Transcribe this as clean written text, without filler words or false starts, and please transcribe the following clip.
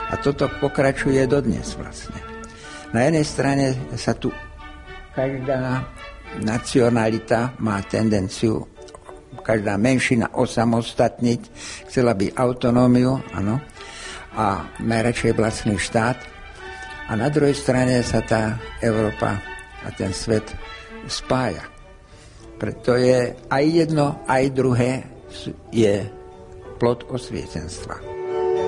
A toto pokračuje dodnes vlastne. Na jednej strane sa tu každá nacionalita má tendenciu, každá menšina osamostatniť, chcela by autonómiu, áno, a má radšej vlastný štát. A na druhej strane sa tá Európa a ten svet spája. Preto je aj jedno, aj druhé je plod osvietenstva.